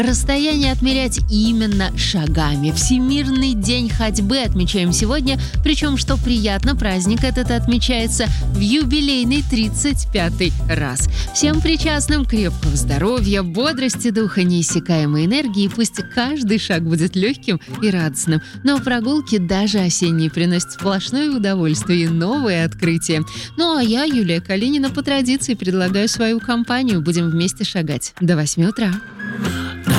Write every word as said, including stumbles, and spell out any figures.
Расстояние отмерять именно шагами. Всемирный день ходьбы отмечаем сегодня, причем, что приятно, праздник этот отмечается в юбилейный тридцать пятый раз. Всем причастным крепкого здоровья, бодрости духа, неиссякаемой энергии, пусть каждый шаг будет легким и радостным. Но прогулки, даже осенние, приносят сплошное удовольствие и новые открытия. Ну а я, Юлия Калинина, по традиции предлагаю свою компанию. Будем вместе шагать до восьми утра.